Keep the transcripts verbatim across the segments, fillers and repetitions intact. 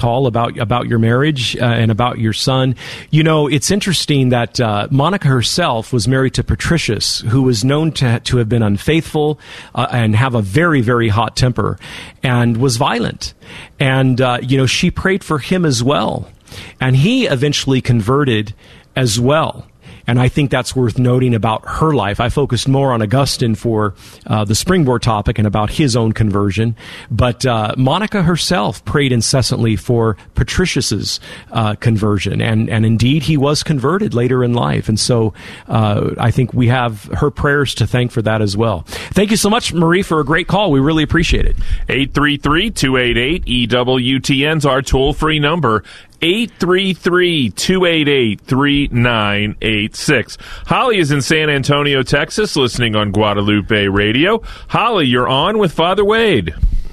call about about your marriage uh, and about your son. You know, it's interesting that uh, Monica herself was married to Patricius, who was known to to have been unfaithful uh, and have a very, very hot temper and was violent. And, uh, you know, she prayed for him as well. And he eventually converted as well. And I think that's worth noting about her life. I focused more on Augustine for uh, the springboard topic and about his own conversion. But uh, Monica herself prayed incessantly for Patricius's uh, conversion. And, and indeed, he was converted later in life. And so uh, I think we have her prayers to thank for that as well. Thank you so much, Marie, for a great call. We really appreciate it. eight three three, two eight eight, E W T N is our toll-free number. eight three three, two eight eight, three nine eight six. Holly is in San Antonio, Texas, listening on Guadalupe Radio. Holly, you're on with Father Wade.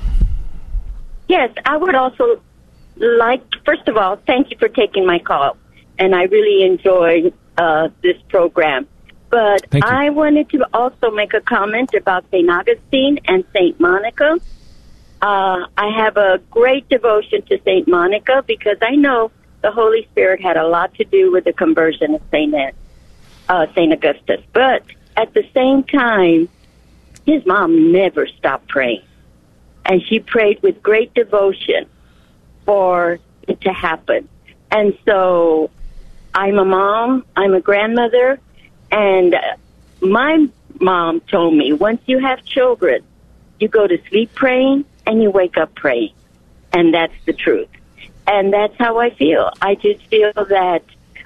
Yes, I would also like, first of all, thank you for taking my call, and I really enjoy uh, this program. But I wanted to also make a comment about Saint Augustine and Saint Monica. Uh, I have a great devotion to Saint Monica because I know the Holy Spirit had a lot to do with the conversion of Saint uh, Saint Augustus. But at the same time, his mom never stopped praying. And she prayed with great devotion for it to happen. And so I'm a mom, I'm a grandmother, and my mom told me once you have children, you go to sleep praying and you wake up praying. And that's the truth. And that's how I feel. I just feel that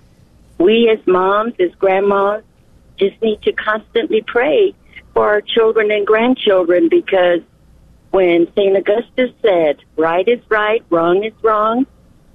we as moms, as grandmas, just need to constantly pray for our children and grandchildren, because when Saint Augustus said, right is right, wrong is wrong,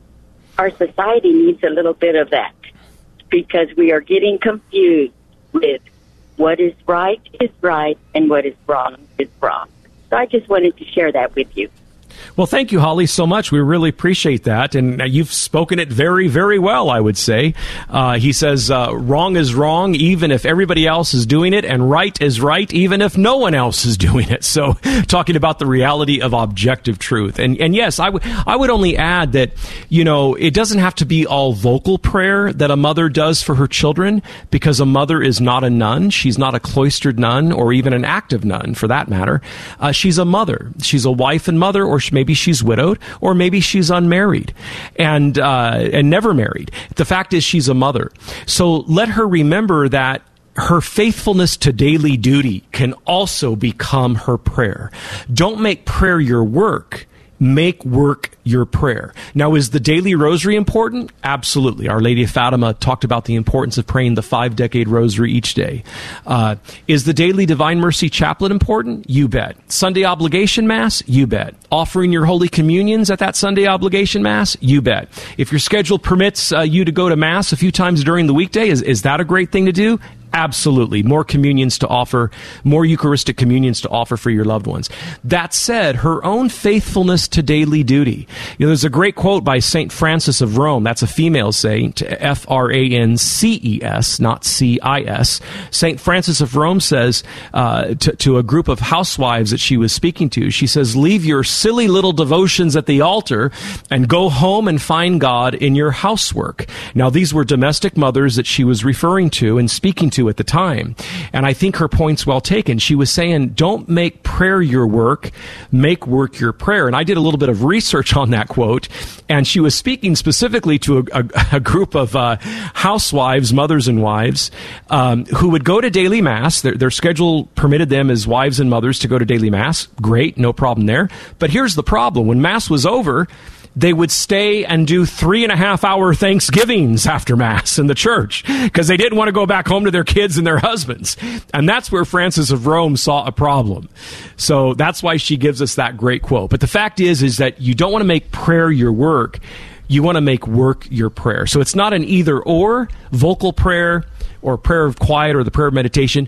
our society needs a little bit of that, because we are getting confused with what is right is right and what is wrong is wrong. So I just wanted to share that with you. Well, thank you, Holly, so much. We really appreciate that. And you've spoken it very, very well, I would say. Uh, he says, uh, wrong is wrong, even if everybody else is doing it, and right is right, even if no one else is doing it. So talking about the reality of objective truth. And, and yes, I, w- I would only add that, you know, it doesn't have to be all vocal prayer that a mother does for her children, because a mother is not a nun. She's not a cloistered nun, or even an active nun, for that matter. Uh, she's a mother. She's a wife and mother, or maybe she's widowed, or maybe she's unmarried and uh, and never married. The fact is, she's a mother. So let her remember that her faithfulness to daily duty can also become her prayer. Don't make prayer your work. Make work your prayer. Now, is the daily rosary important? Absolutely. Our Lady of Fatima talked about the importance of praying the five-decade rosary each day. Uh, is the daily Divine Mercy Chaplet important? You bet. Sunday obligation Mass? You bet. Offering your Holy Communions at that Sunday obligation Mass? You bet. If your schedule permits uh, you to go to Mass a few times during the weekday, is, is that a great thing to do? Absolutely. More communions to offer, more Eucharistic communions to offer for your loved ones. That said, her own faithfulness to daily duty. You know, there's a great quote by Saint Francis of Rome. That's a female saint, F R A N C E S, not C I S. Saint Francis of Rome says uh, to, to a group of housewives that she was speaking to, she says, leave your silly little devotions at the altar and go home and find God in your housework. Now, these were domestic mothers that she was referring to and speaking to at the time. And I think her point's well taken. She was saying, don't make prayer your work, make work your prayer. And I did a little bit of research on that quote, and she was speaking specifically to a, a, a group of uh, housewives, mothers and wives, um, who would go to daily Mass. Their, their schedule permitted them as wives and mothers to go to daily Mass. Great, no problem there. But here's the problem. When Mass was over, they would stay and do three and a half hour Thanksgivings after Mass in the church because they didn't want to go back home to their kids and their husbands. And that's where Francis of Rome saw a problem. So that's why she gives us that great quote. But the fact is, is that you don't want to make prayer your work. You want to make work your prayer. So it's not an either or, vocal prayer or prayer of quiet or the prayer of meditation,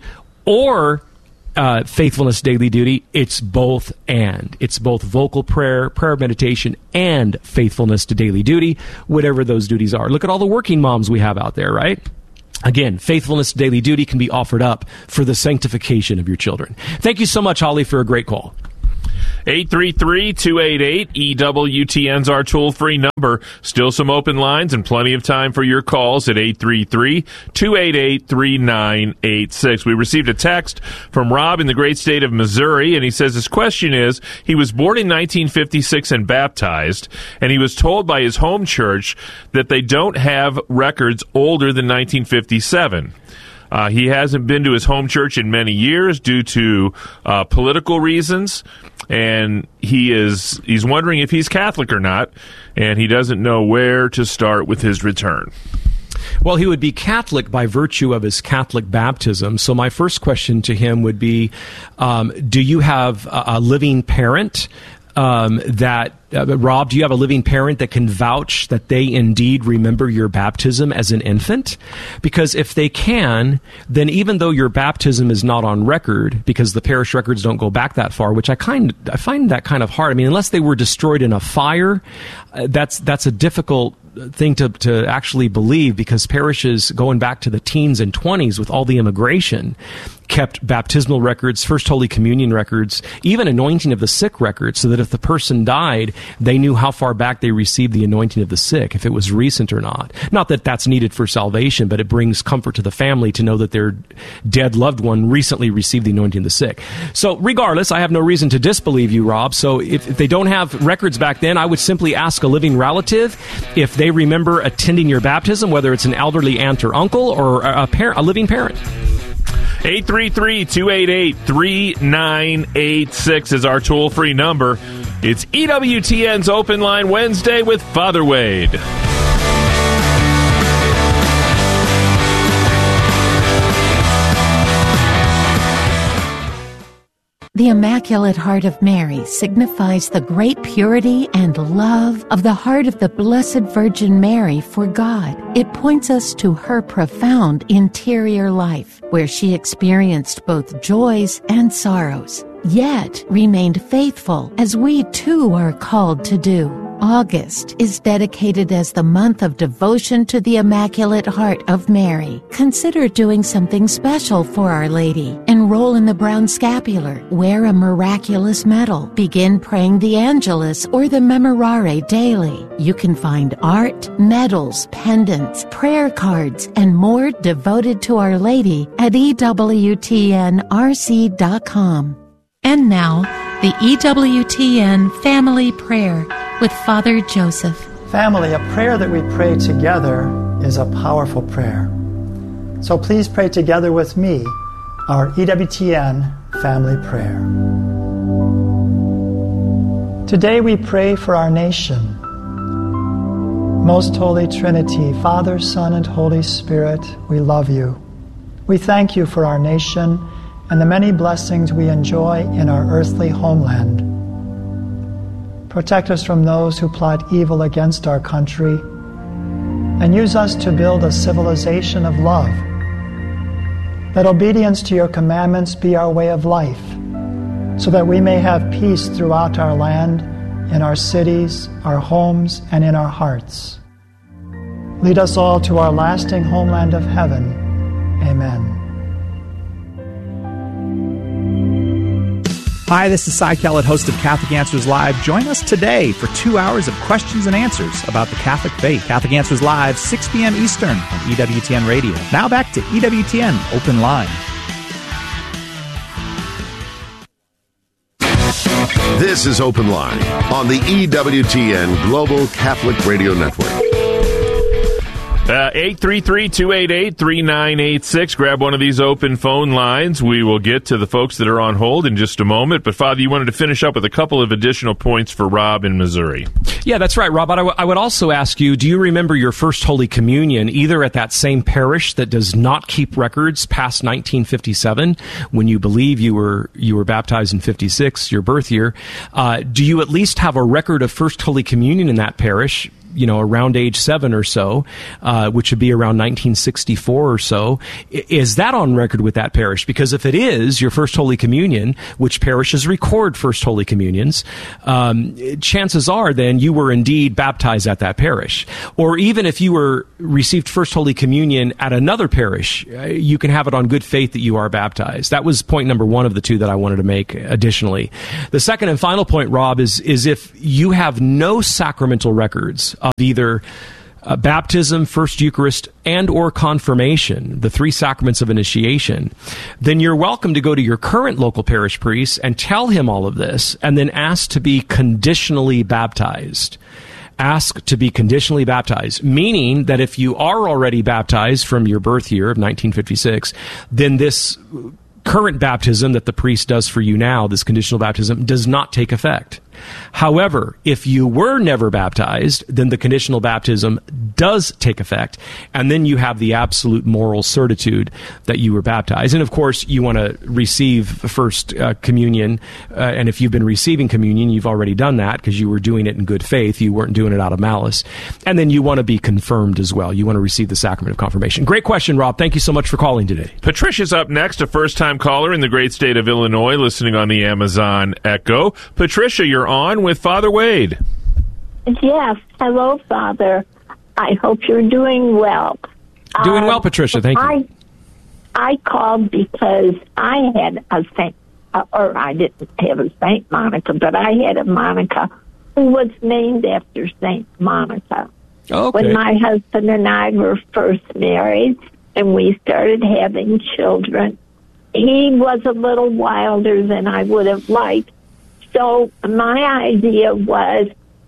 or Uh, faithfulness, daily duty. It's both and. It's both vocal prayer, prayer of meditation, and faithfulness to daily duty, whatever those duties are. Look at all the working moms we have out there, right? Again, faithfulness to daily duty can be offered up for the sanctification of your children. Thank you so much, Holly, for a great call. eight three three, two eight eight, E W T N's our toll-free number. Still some open lines and plenty of time for your calls at eight three three, two eight eight, three nine eight six. We received a text from Rob in the great state of Missouri, and he says his question is, he was born in nineteen fifty-six and baptized, and he was told by his home church that they don't have records older than nineteen fifty-seven. Uh, he hasn't been to his home church in many years due to uh, political reasons, and he is he's wondering if he's Catholic or not, and he doesn't know where to start with his return. Well, he would be Catholic by virtue of his Catholic baptism. So my first question to him would be, um, do you have a, a living parent um, that, uh, Rob, do you have a living parent that can vouch that they indeed remember your baptism as an infant? Because if they can, then even though your baptism is not on record, because the parish records don't go back that far, which I kind I find that kind of hard. I mean, unless they were destroyed in a fire, uh, that's that's a difficult thing to, to actually believe, because parishes going back to the teens and twenties with all the immigration kept baptismal records, First Holy Communion records, even anointing of the sick records, so that if the person died, they knew how far back they received the anointing of the sick, if it was recent or not. Not that that's needed for salvation, but it brings comfort to the family to know that their dead loved one recently received the anointing of the sick. So regardless, I have no reason to disbelieve you, Rob. So if, if they don't have records back then, I would simply ask a living relative if they remember attending your baptism, whether it's an elderly aunt or uncle or a, parent, a living parent. eight three three, two eight eight, three nine eight six is our toll-free number. It's E W T N's Open Line Wednesday with Father Wade. The Immaculate Heart of Mary signifies the great purity and love of the heart of the Blessed Virgin Mary for God. It points us to her profound interior life, where she experienced both joys and sorrows, yet remained faithful, as we too are called to do. August is dedicated as the month of devotion to the Immaculate Heart of Mary. Consider doing something special for Our Lady. Enroll in the Brown Scapular. Wear a miraculous medal. Begin praying the Angelus or the Memorare daily. You can find art, medals, pendants, prayer cards, and more devoted to Our Lady at E W T N R C dot com. And now, the E W T N Family Prayer with Father Joseph. Family, a prayer that we pray together is a powerful prayer. So please pray together with me our E W T N Family Prayer. Today we pray for our nation. Most Holy Trinity, Father, Son, and Holy Spirit, we love you. We thank you for our nation and the many blessings we enjoy in our earthly homeland. Protect us from those who plot evil against our country, and use us to build a civilization of love. Let obedience to your commandments be our way of life, so that we may have peace throughout our land, in our cities, our homes, and in our hearts. Lead us all to our lasting homeland of heaven. Amen. Hi, this is Cy Kellett, host of Catholic Answers Live. Join us today for two hours of questions and answers about the Catholic faith. Catholic Answers Live, six p.m. Eastern on E W T N Radio. Now back to E W T N Open Line. This is Open Line on the E W T N Global Catholic Radio Network. Uh, eight three three, two eight eight, three nine eight six. Grab one of these open phone lines. We will get to the folks that are on hold in just a moment. But, Father, you wanted to finish up with a couple of additional points for Rob in Missouri. Yeah, that's right, Rob. But I, w- I would also ask you, do you remember your first Holy Communion either at that same parish that does not keep records past nineteen fifty-seven, when you believe you were you were baptized in fifty-six, your birth year? Uh, do you at least have a record of First Holy Communion in that parish you know, around age seven or so, uh, which would be around nineteen sixty-four or so. Is that on record with that parish? Because if it is your First Holy Communion, which parishes record First Holy Communions, um, chances are then you were indeed baptized at that parish. Or even if you were received First Holy Communion at another parish, you can have it on good faith that you are baptized. That was point number one of the two that I wanted to make additionally. The second and final point, Rob, is, is if you have no sacramental records of either uh, baptism, First Eucharist, and or confirmation, the three sacraments of initiation, then you're welcome to go to your current local parish priest and tell him all of this, and then ask to be conditionally baptized. Ask to be conditionally baptized, meaning that if you are already baptized from your birth year of nineteen fifty-six, then this current baptism that the priest does for you now, this conditional baptism, does not take effect. However, if you were never baptized, then the conditional baptism does take effect, and then you have the absolute moral certitude that you were baptized. And of course, you want to receive the first uh, communion, uh, and if you've been receiving communion, you've already done that because you were doing it in good faith. You weren't doing it out of malice. And then you want to be confirmed as well. You want to receive the sacrament of confirmation. Great question, Rob. Thank you so much for calling today. Patricia's up next, a first-time caller in the great state of Illinois, listening on the Amazon Echo. Patricia, you're on with Father Wade. Yes. Hello, Father. I hope you're doing well. Doing well, Patricia. Thank you. I, I called because I had a Saint, uh, or I didn't have a Saint Monica, but I had a Monica who was named after Saint Monica. Okay. When my husband and I were first married and we started having children, he was a little wilder than I would have liked. So my idea was,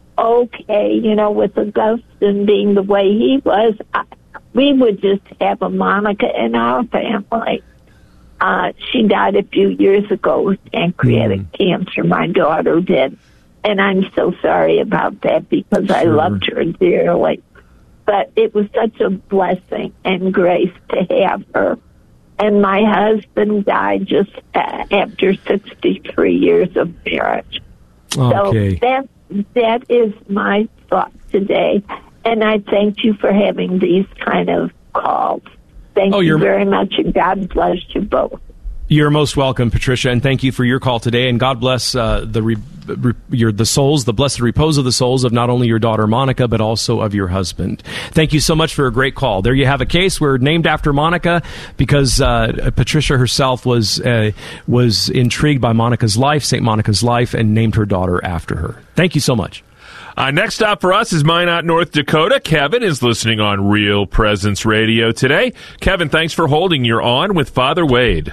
okay, you know, with Augustine being the way he was, I, we would just have a Monica in our family. Uh, she died a few years ago with pancreatic mm. cancer. My daughter did. And I'm so sorry about that because sure. I loved her dearly. But it was such a blessing and grace to have her. And my husband died just uh, after sixty-three years of marriage. Okay. So that, that is my thought today. And I thank you for having these kind of calls. Thank oh, you very much, and God bless you both. You're most welcome, Patricia, and thank you for your call today. And God bless uh, the re- re- your the souls, the blessed repose of the souls of not only your daughter Monica, but also of your husband. Thank you so much for a great call. There you have a case. We're named after Monica because uh, Patricia herself was uh, was intrigued by Monica's life, Saint Monica's life, and named her daughter after her. Thank you so much. Uh, next stop for us is Minot, North Dakota. Kevin is listening on Real Presence Radio today. Kevin, thanks for holding. You're on with Father Wade.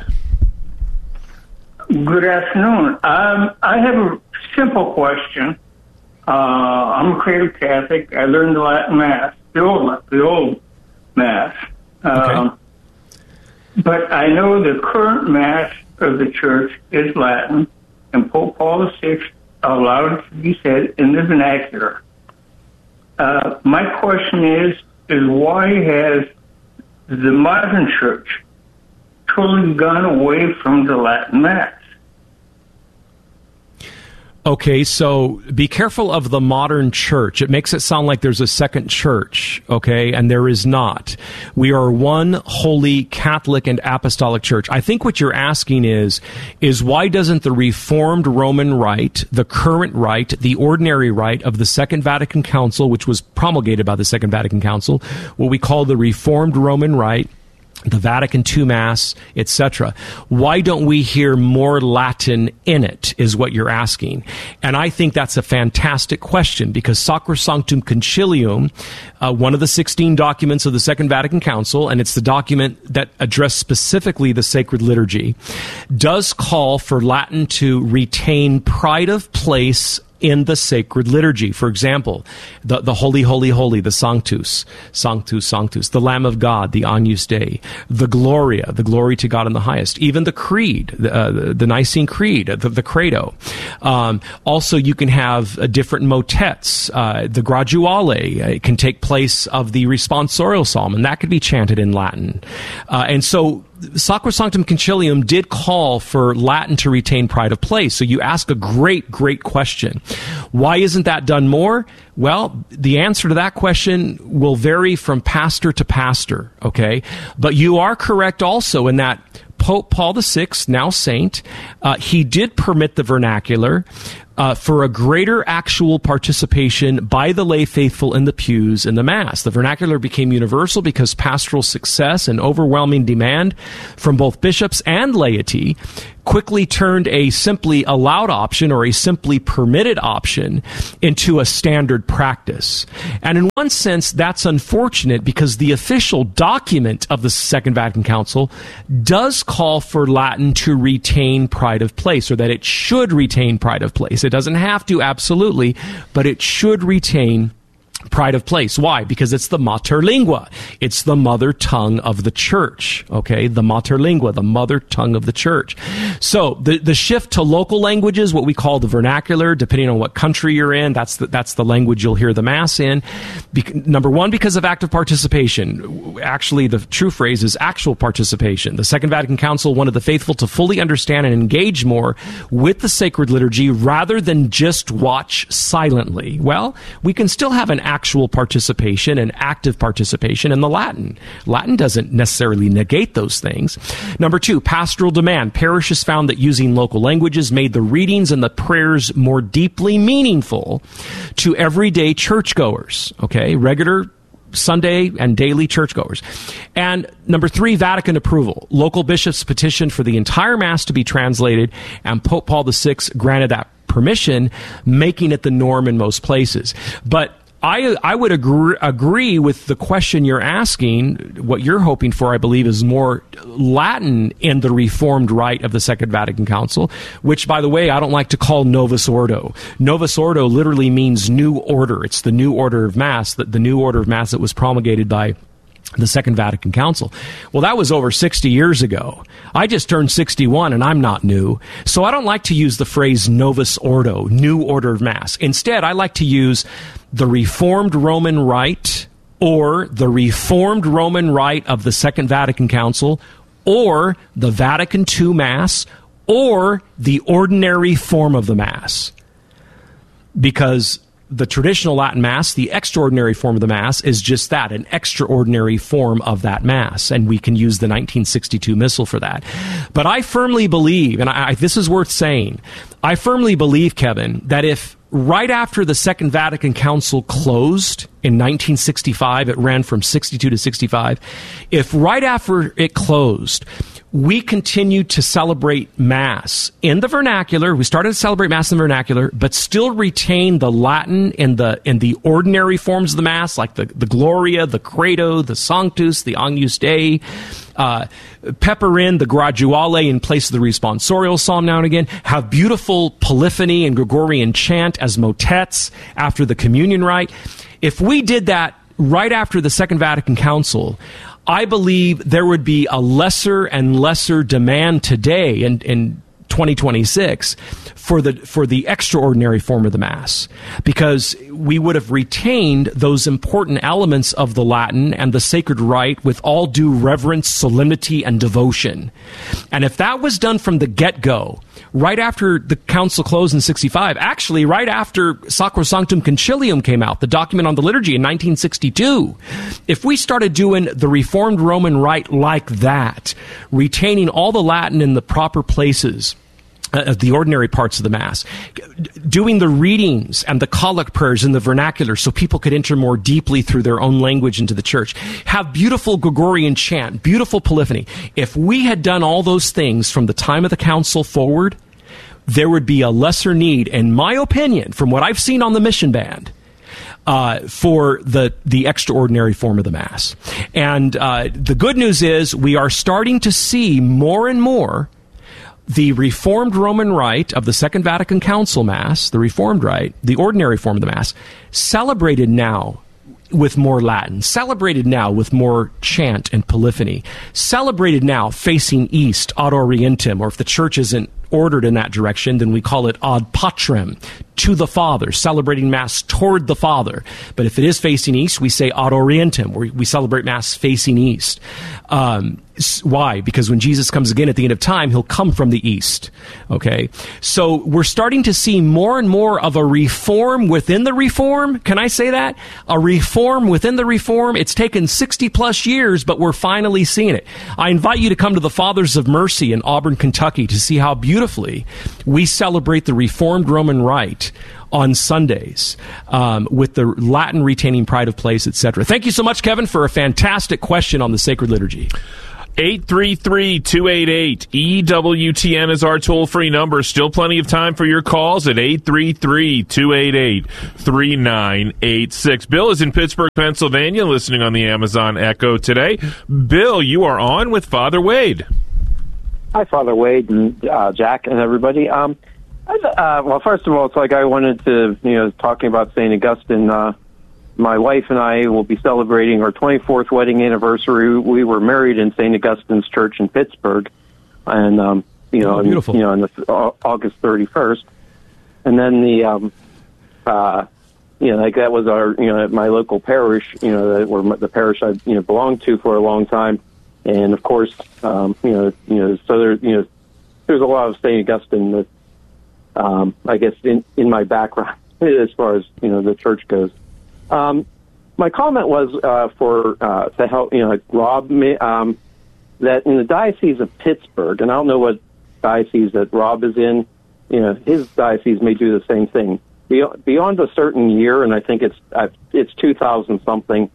Good afternoon. Um, I have a simple question. Uh, I'm a creative Catholic. I learned the Latin Mass, the old, the old Mass. Um, okay. But I know the current Mass of the Church is Latin, and Pope Paul the Sixth allowed it to be said in the vernacular. Uh, my question is, is why has the modern Church totally gone away from the Latin Mass? Okay, so be careful of the modern church. It makes it sound like there's a second church, okay, and there is not. We are one holy Catholic and apostolic church. I think what you're asking is, is why doesn't the Reformed Roman Rite, the current rite, the ordinary rite of the Second Vatican Council, which was promulgated by the Second Vatican Council, what we call the Reformed Roman Rite, the Vatican two Mass, et cetera. Why don't we hear more Latin in it, is what you're asking. And I think that's a fantastic question, because Sacrosanctum Concilium, uh, one of the sixteen documents of the Second Vatican Council, and it's the document that addressed specifically the sacred liturgy, does call for Latin to retain pride of place in the sacred liturgy. For example, the, the Holy, Holy, Holy, the Sanctus, Sanctus, Sanctus, the Lamb of God, the Agnus Dei, the Gloria, the glory to God in the highest, even the Creed, the, uh, the, the Nicene Creed, the, the Credo. Um, also, you can have uh, different motets. Uh, the Graduale uh, can take place of the responsorial psalm, and that could be chanted in Latin. Uh, and so Sacrosanctum Concilium did call for Latin to retain pride of place. So you ask a great, great question. Why isn't that done more? Well, the answer to that question will vary from pastor to pastor, okay? But you are correct also in that Pope Paul the Sixth, now saint, uh, he did permit the vernacular uh, for a greater actual participation by the lay faithful in the pews in the Mass. The vernacular became universal because pastoral success and overwhelming demand from both bishops and laity quickly turned a simply allowed option or a simply permitted option into a standard practice. And in one sense, that's unfortunate because the official document of the Second Vatican Council does call for Latin to retain pride of place, or that it should retain pride of place. It doesn't have to, absolutely, but it should retain pride of place. Why? Because it's the mater lingua. It's the mother tongue of the church. Okay? The mater lingua, the mother tongue of the church. So the, the shift to local languages, what we call the vernacular, depending on what country you're in, that's the, that's the language you'll hear the Mass in. Be- number one, because of active participation. Actually, the true phrase is actual participation. The Second Vatican Council wanted the faithful to fully understand and engage more with the sacred liturgy rather than just watch silently. Well, we can still have an actual participation and active participation in the Latin. Latin doesn't necessarily negate those things. Number two, pastoral demand. Parishes found that using local languages made the readings and the prayers more deeply meaningful to everyday churchgoers. Okay, regular Sunday and daily churchgoers. And number three, Vatican approval. Local bishops petitioned for the entire Mass to be translated, and Pope Paul the Sixth granted that permission, making it the norm in most places. But I I would agree, agree with the question you're asking. What you're hoping for, I believe, is more Latin in the Reformed Rite of the Second Vatican Council, which, by the way, I don't like to call Novus Ordo. Novus Ordo literally means new order. It's the new order of Mass, the, the new order of Mass that was promulgated by the Second Vatican Council. Well, that was over sixty years ago. I just turned sixty-one and I'm not new. So I don't like to use the phrase Novus Ordo, new order of Mass. Instead, I like to use the Reformed Roman Rite, or the Reformed Roman Rite of the Second Vatican Council, or the Vatican Two Mass, or the ordinary form of the Mass. Because the traditional Latin Mass, the extraordinary form of the Mass, is just that, an extraordinary form of that Mass. And we can use the nineteen sixty-two Missal for that. But I firmly believe, and I, this is worth saying, I firmly believe, Kevin, that if right after the Second Vatican Council closed in nineteen sixty-five, it ran from sixty-two to sixty-five, if right after it closed, we continued to celebrate Mass in the vernacular. We started to celebrate Mass in the vernacular, but still retain the Latin in the in the ordinary forms of the Mass, like the, the Gloria, the Credo, the Sanctus, the Agnus Dei. Uh, pepper in the Graduale in place of the responsorial psalm now and again. Have beautiful polyphony and Gregorian chant as motets after the communion rite. If we did that right after the Second Vatican Council, I believe there would be a lesser and lesser demand today in, in twenty twenty-six for the for the extraordinary form of the Mass, because we would have retained those important elements of the Latin and the sacred rite with all due reverence, solemnity, and devotion. And if that was done from the get-go, right after the council closed in sixty-five, actually right after Sacrosanctum Concilium came out, the document on the liturgy in nineteen sixty-two, if we started doing the Reformed Roman Rite like that, retaining all the Latin in the proper places, Uh, the ordinary parts of the Mass, doing the readings and the collect prayers in the vernacular so people could enter more deeply through their own language into the church, have beautiful Gregorian chant, beautiful polyphony. If we had done all those things from the time of the council forward, there would be a lesser need, in my opinion, from what I've seen on the mission band, Uh, for the, the extraordinary form of the Mass. And uh, the good news is we are starting to see more and more the Reformed Roman Rite of the Second Vatican Council Mass, the Reformed Rite, the ordinary form of the Mass, celebrated now with more Latin, celebrated now with more chant and polyphony, celebrated now facing east, ad orientem, or if the church isn't ordered in that direction, then we call it ad patrem, to the Father, celebrating Mass toward the Father. But if it is facing east, we say ad orientem, where we celebrate Mass facing east. Um, why? Because when Jesus comes again at the end of time, he'll come from the east. Okay? So we're starting to see more and more of a reform within the reform. Can I say that? A reform within the reform. It's taken sixty plus years, but we're finally seeing it. I invite you to come to the Fathers of Mercy in Auburn, Kentucky to see how beautifully we celebrate the Reformed Roman Rite on Sundays, um, with the Latin retaining pride of place, et cetera. Thank you so much, Kevin, for a fantastic question on the sacred liturgy. eight three three, two eight eight, E W T N is our toll-free number. Still plenty of time for your calls at eight three three, two eight eight, three nine eight six. Bill is in Pittsburgh, Pennsylvania, listening on the Amazon Echo today. Bill, you are on with Father Wade. Hi, Father Wade and uh, Jack and everybody. Um, uh, well, first of all, it's like I wanted to, you know, talking about Saint Augustine. Uh, my wife and I will be celebrating our twenty-fourth wedding anniversary. We were married in Saint Augustine's Church in Pittsburgh, and um, you know, oh, beautiful. And, you know, on the uh, August thirty-first, and then the, um, uh, you know, like that was our, you know, my local parish, you know, that were the parish I, you know, belonged to for a long time. And of course, um, you know, you know, so there, you know, there's a lot of Saint Augustine that, um, I guess, in, in my background as far as, you know, the church goes. Um, my comment was uh, for uh, to help, you know, like Rob, um, that in the Diocese of Pittsburgh, and I don't know what diocese that Rob is in, you know, his diocese may do the same thing. Beyond, beyond a certain year, and I think it's uh, it's two thousand something.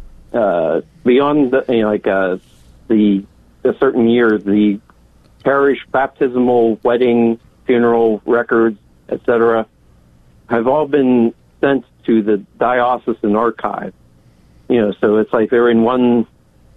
Uh, beyond the, you know, like. Uh, the a certain year, the parish baptismal, wedding, funeral records, et cetera, have all been sent to the diocesan archive. You know, so it's like they're in one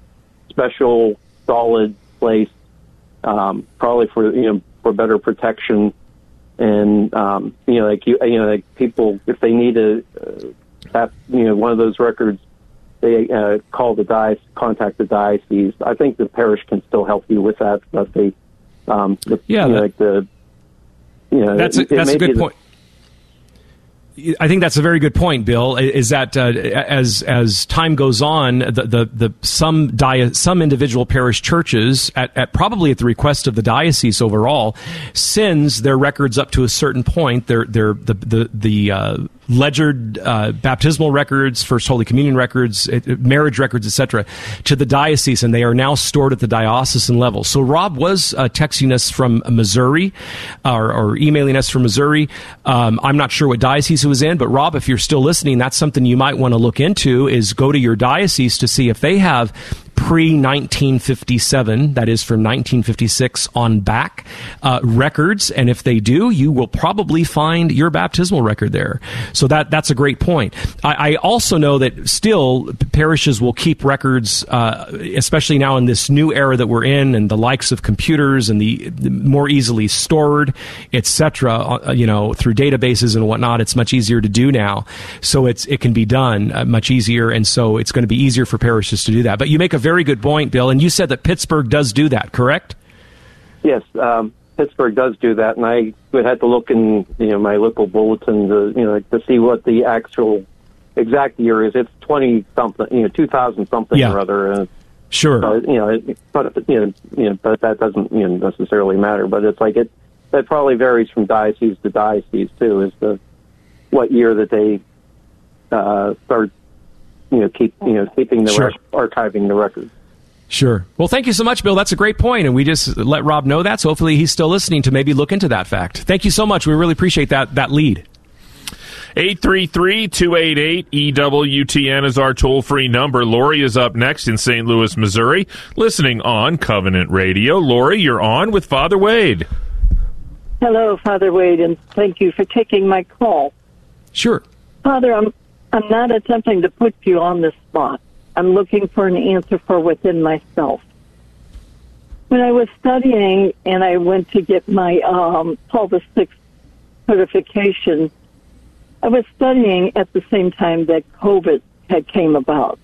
special, solid place, um, probably for you know for better protection, and um, you know, like you, you know, like people if they need a, uh, have, you know, one of those records. They uh, call the diocese, contact the diocese. I think the parish can still help you with that, but they, um, the, yeah, you know, that, like the, you know, that's a, it, it that's a good the, point. I think that's a very good point, Bill. Is that uh, as as time goes on, the the, the some dia- some individual parish churches, at, at probably at the request of the diocese overall, sends their records up to a certain point. Their their the the the uh, ledgered uh, baptismal records, First Holy Communion records, it, marriage records, et cetera, to the diocese, and they are now stored at the diocesan level. So Rob was uh, texting us from Missouri, or, or emailing us from Missouri. Um, I'm not sure what diocese it was in, but Rob, if you're still listening, that's something you might want to look into, is go to your diocese to see if they have pre nineteen fifty-seven, that is from nineteen fifty-six on back, uh, records. And if they do, you will probably find your baptismal record there. So that that's a great point. I, I also know that still parishes will keep records, uh, especially now in this new era that we're in, and the likes of computers and the, the more easily stored, et cetera. Uh, you know, through databases and whatnot, it's much easier to do now. So it's it can be done uh, much easier, and so it's going to be easier for parishes to do that. But you make a very good point, Bill, and you said that Pittsburgh does do that, correct? Yes, um, Pittsburgh does do that, and I would have to look in you know my local bulletin to you know to see what the actual exact year is. It's twenty something, you know, two thousand something yeah. or other. Uh, sure, uh, you know, it, but you know, you know, but that doesn't you know necessarily matter. But it's like it that probably varies from diocese to diocese too, as to what year that they uh, start you know keep you know keeping the sure. rec- archiving the records. Sure. Well, thank you so much, Bill. That's a great point, and we just let Rob know that, so hopefully he's still listening to maybe look into that fact. Thank you so much. We really appreciate that that lead. eight three three, two eight eight, E W T N is our toll-free number. Lori is up next in Saint Louis, Missouri, listening on Covenant Radio. Lori, you're on with Father Wade. Hello, Father Wade, and thank you for taking my call. Sure. Father, I'm, I'm not attempting to put you on the spot. I'm looking for an answer for within myself. When I was studying and I went to get my um, Paul the Sixth certification, I was studying at the same time that COVID had came about.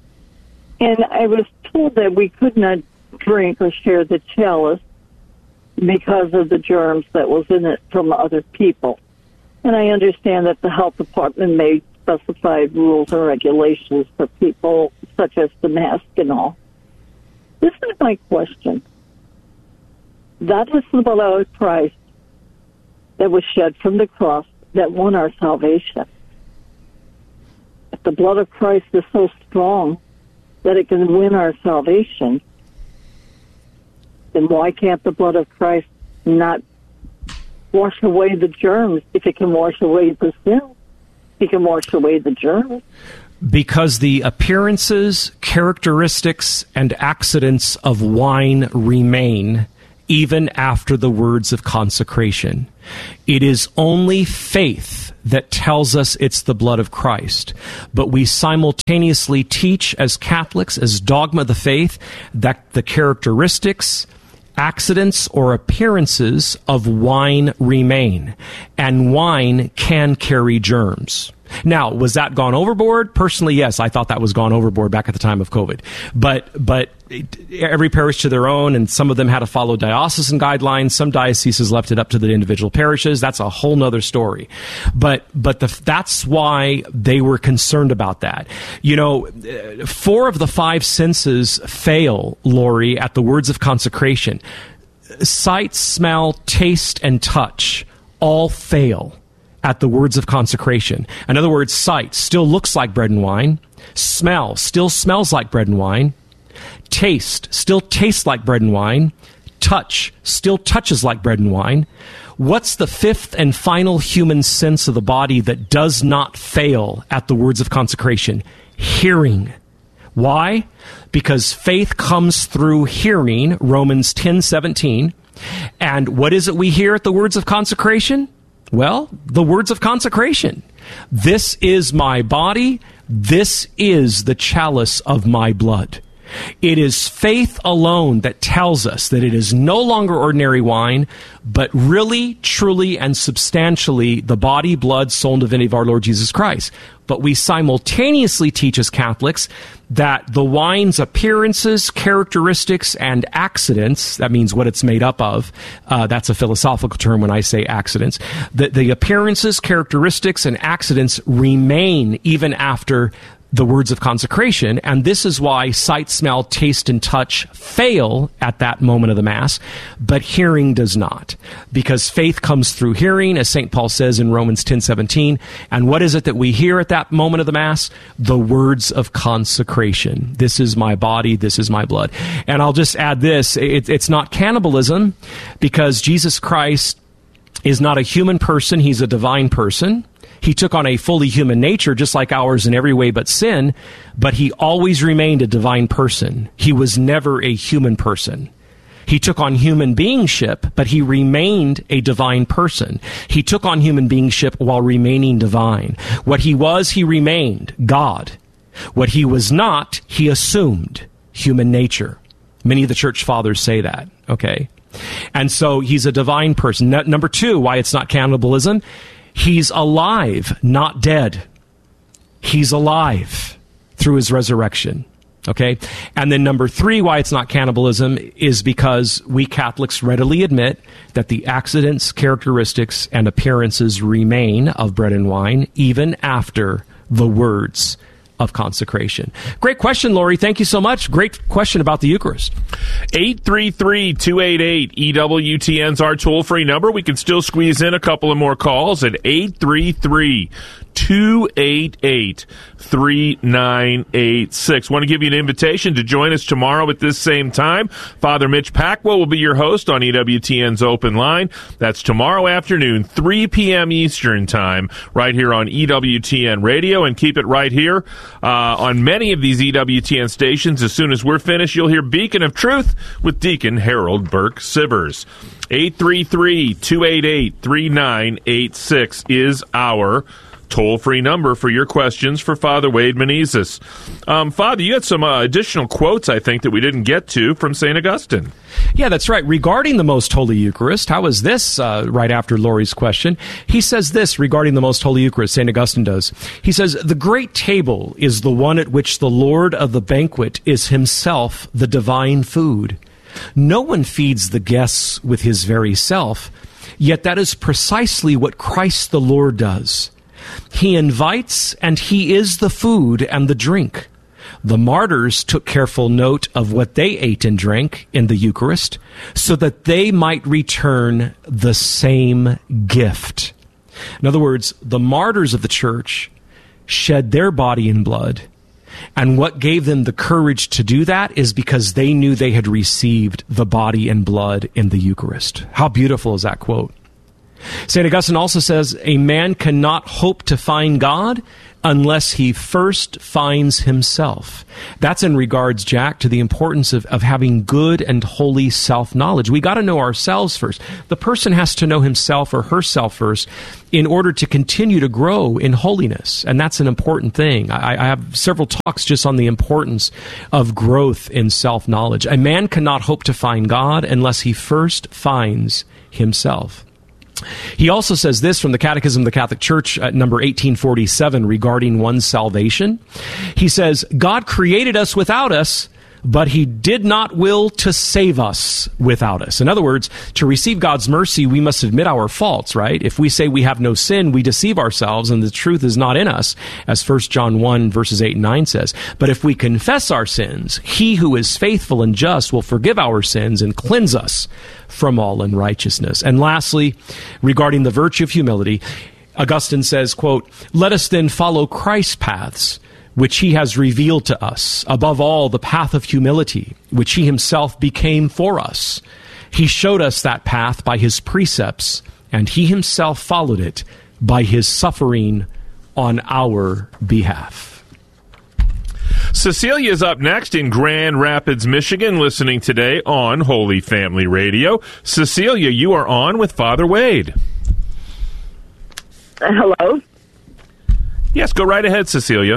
And I was told that we could not drink or share the chalice because of the germs that was in it from other people. And I understand that the health department made specified rules and regulations for people such as the mask and all. This is my question. That is the blood of Christ that was shed from the cross that won our salvation. If the blood of Christ is so strong that it can win our salvation, then why can't the blood of Christ not wash away the germs? If it can wash away the sin, it can wash away the germs. Because the appearances, characteristics, and accidents of wine remain even after the words of consecration. It is only faith that tells us it's the blood of Christ. But we simultaneously teach as Catholics, as dogma of the faith, that the characteristics, accidents, or appearances of wine remain. And wine can carry germs. Now, was that gone overboard? Personally, yes, I thought that was gone overboard back at the time of COVID. But but every parish to their own, and some of them had to follow diocesan guidelines. Some dioceses left it up to the individual parishes. That's a whole nother story. But but the, that's why they were concerned about that. You know, four of the five senses fail, Lori, at the words of consecration. Sight, smell, taste, and touch all fail at the words of consecration. In other words, sight still looks like bread and wine. Smell still smells like bread and wine. Taste still tastes like bread and wine. Touch still touches like bread and wine. What's the fifth and final human sense of the body that does not fail at the words of consecration? Hearing. Why? Because faith comes through hearing, Romans ten seventeen. And what is it we hear at the words of consecration? Well, the words of consecration. This is my body. This is the chalice of my blood. It is faith alone that tells us that it is no longer ordinary wine, but really, truly, and substantially the body, blood, soul, and divinity of our Lord Jesus Christ. But we simultaneously teach as Catholics that the wine's appearances, characteristics, and accidents, that means what it's made up of, uh, that's a philosophical term when I say accidents, that the appearances, characteristics, and accidents remain even after the words of consecration, and this is why sight, smell, taste, and touch fail at that moment of the Mass, but hearing does not. Because faith comes through hearing, as Saint Paul says in Romans ten seventeen, and what is it that we hear at that moment of the Mass? The words of consecration. This is my body, this is my blood. And I'll just add this, it, it's not cannibalism, because Jesus Christ is not a human person, he's a divine person. He took on a fully human nature, just like ours in every way but sin, but he always remained a divine person. He was never a human person. He took on human beingship, but he remained a divine person. He took on human beingship while remaining divine. What he was, he remained God. What he was not, he assumed human nature. Many of the church fathers say that, okay? And so he's a divine person. No, number two, why it's not cannibalism. He's alive, not dead. He's alive through his resurrection. Okay? And then number three, why it's not cannibalism, is because we Catholics readily admit that the accidents, characteristics, and appearances remain of bread and wine even after the words of consecration. Great question, Lori. Thank you so much. Great question about the Eucharist. eight three three, two eight eight, E W T N's our toll-free number. We can still squeeze in a couple of more calls at eight three three, two eight eight, three nine eight six. Want to give you an invitation to join us tomorrow at this same time. Father Mitch Packwell will be your host on E W T N's Open Line. That's tomorrow afternoon, three p.m. Eastern Time, right here on E W T N Radio. And keep it right here uh, on many of these E W T N stations. As soon as we're finished, you'll hear Beacon of Truth with Deacon Harold Burke Sivers. eight three three, two eight eight, three nine eight six is our toll-free number for your questions for Father Wade Menezes. Um, Father, you had some uh, additional quotes, I think, that we didn't get to from Saint Augustine. Yeah, that's right. Regarding the Most Holy Eucharist, how is this uh, right after Lori's question? He says this regarding the Most Holy Eucharist, Saint Augustine does. He says, the great table is the one at which the Lord of the banquet is himself the divine food. No one feeds the guests with his very self, yet that is precisely what Christ the Lord does. He invites, and he is the food and the drink. The martyrs took careful note of what they ate and drank in the Eucharist, so that they might return the same gift. In other words, the martyrs of the church shed their body and blood. And what gave them the courage to do that is because they knew they had received the body and blood in the Eucharist. How beautiful is that quote? Saint Augustine also says, a man cannot hope to find God unless he first finds himself. That's in regards, Jack, to the importance of, of having good and holy self-knowledge. We got to know ourselves first. The person has to know himself or herself first in order to continue to grow in holiness. And that's an important thing. I, I have several talks just on the importance of growth in self-knowledge. A man cannot hope to find God unless he first finds himself. He also says this from the Catechism of the Catholic Church at number eighteen forty-seven regarding one's salvation. He says, God created us without us, but he did not will to save us without us. In other words, to receive God's mercy, we must admit our faults, right? If we say we have no sin, we deceive ourselves and the truth is not in us, as First John one verses eight and nine says. But if we confess our sins, he who is faithful and just will forgive our sins and cleanse us from all unrighteousness. And lastly, regarding the virtue of humility, Augustine says, quote, let us then follow Christ's paths, which he has revealed to us, above all the path of humility, which he himself became for us. He showed us that path by his precepts, and he himself followed it by his suffering on our behalf. Cecilia is up next in Grand Rapids, Michigan, listening today on Holy Family Radio. Cecilia, you are on with Father Wade. Uh, hello? Yes, go right ahead, Cecilia.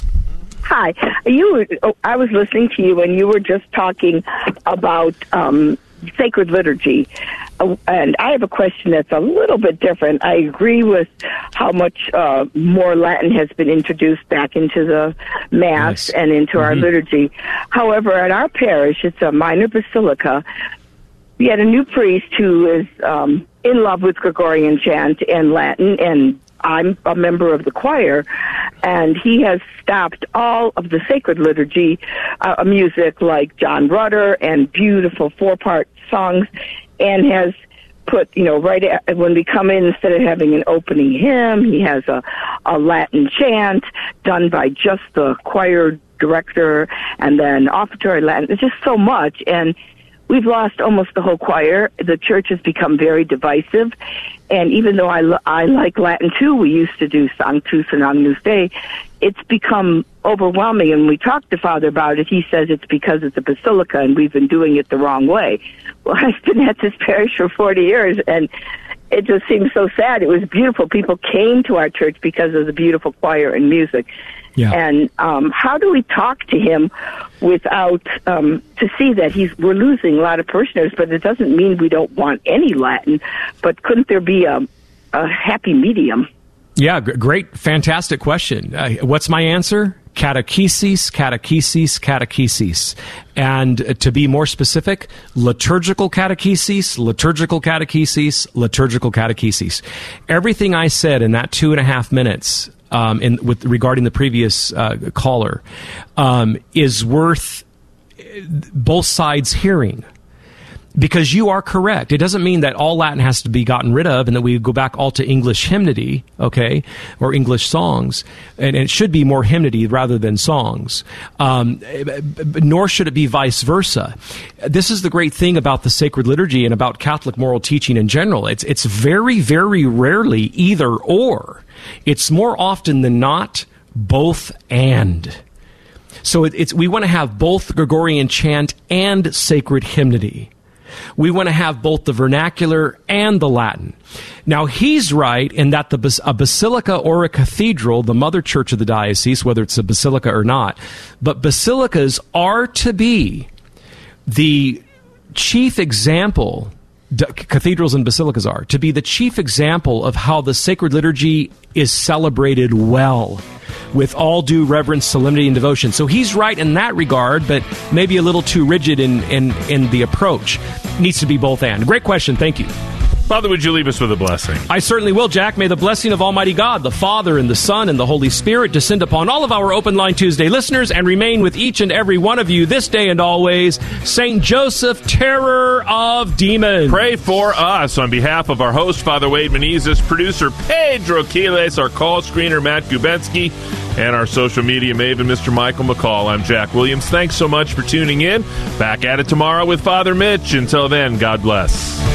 Hi. You. Oh, I was listening to you, and you were just talking about um, sacred liturgy. Uh, and I have a question that's a little bit different. I agree with how much uh, more Latin has been introduced back into the Mass nice. and into mm-hmm. our liturgy. However, at our parish, it's a minor basilica. We had a new priest who is um, in love with Gregorian chant and Latin, and I'm a member of the choir, and he has stopped all of the sacred liturgy uh, music like John Rutter and beautiful four-part songs, and has put, you know, right at, when we come in, instead of having an opening hymn, he has a, a Latin chant done by just the choir director, and then offertory Latin. It's just so much, and we've lost almost the whole choir. The church has become very divisive. And even though I, I like Latin too, we used to do Sanctus and Agnus Dei, it's become overwhelming. And we talked to Father about it. He says it's because it's a basilica and we've been doing it the wrong way. Well, I've been at this parish for forty years, and it just seems so sad. It was beautiful. People came to our church because of the beautiful choir and music. Yeah. And um, how do we talk to him without um, to see that he's we're losing a lot of parishioners? But it doesn't mean we don't want any Latin. But couldn't there be a, a happy medium? Yeah, g- great, fantastic question. Uh, what's my answer? Catechesis, catechesis, catechesis. And uh, to be more specific, liturgical catechesis, liturgical catechesis, liturgical catechesis. Everything I said in that two and a half minutes Um, in, with regarding the previous uh, caller, um, is worth both sides hearing, because you are correct. It doesn't mean that all Latin has to be gotten rid of and that we go back all to English hymnody, okay, or English songs, and, and it should be more hymnody rather than songs. Um, nor should it be vice versa. This is the great thing about the sacred liturgy and about Catholic moral teaching in general. It's it's very, very rarely either or. It's more often than not both and. So it, it's we want to have both Gregorian chant and sacred hymnody. We want to have both the vernacular and the Latin. Now, he's right in that the a basilica or a cathedral, the mother church of the diocese, whether it's a basilica or not, but basilicas are to be the chief example. Cathedrals and basilicas are to be the chief example of how the sacred liturgy is celebrated well. with all due reverence, solemnity, and devotion. So he's right in that regard, but maybe a little too rigid in, in, in the approach. Needs to be both and. Great question. Thank you. Father, would you leave us with a blessing? I certainly will, Jack. May the blessing of Almighty God, the Father, and the Son, and the Holy Spirit descend upon all of our Open Line Tuesday listeners and remain with each and every one of you this day and always. Saint Joseph, terror of demons. Pray for us on behalf of our host, Father Wade Menezes, producer Pedro Quiles, our call screener, Matt Gubensky, and our social media maven, Mister Michael McCall. I'm Jack Williams. Thanks so much for tuning in. Back at it tomorrow with Father Mitch. Until then, God bless.